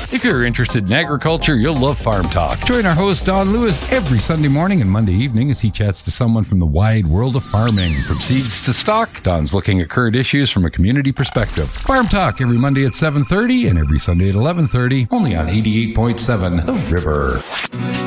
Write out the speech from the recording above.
If you're interested in agriculture, you'll love Farm Talk. Join our host, Don Lewis, every Sunday morning and Monday evening as he chats to someone from the wide world of farming. From seeds to stock, Don's looking at current issues from a community perspective. Farm Talk every Monday at 7:30 and every Sunday at 11:30, only on 88.7 The River.